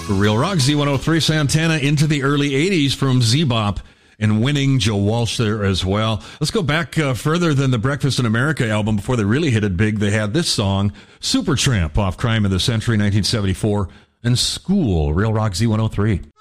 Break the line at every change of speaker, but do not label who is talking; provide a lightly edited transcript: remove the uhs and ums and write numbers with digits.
Real Rock Z103 Santana into the early 80s from Z-Bop and Winning, Joe Walsh there as well. Let's go back further than the Breakfast in America album. Before they really hit it big, they had this song, Supertramp, off Crime of the Century, 1974, and School, Real Rock Z103.